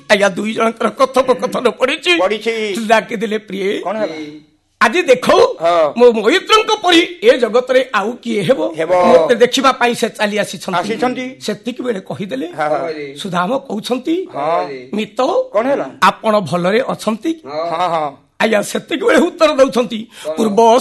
ଆଜ୍ଞା ଦୁଇ ଜଣଙ୍କର କଥୋପକଥନ ପଡିଛି ଡାକିଦେଲେ ପ୍ରିୟ ଆଜି ଦେଖ ମୋ ମୈତ୍ରଙ୍କ ପରି ଏ ଜଗତରେ ଆଉ କିଏ ହେବ ମୋତେ ଦେଖିବା ପାଇଁ ସେ ଚାଲି ଆସିଛନ୍ତି ସେତିକି ବେଳେ କହିଦେଲେ ସୁଦାମ କହୁଛନ୍ତି ମିତ ଆପଣ ଭଲରେ ଅଛନ୍ତି ଆଜ୍ଞା ସେତିକି ବେଳେ ଉତ୍ତର ଦଉଛନ୍ତି ପୂର୍ବ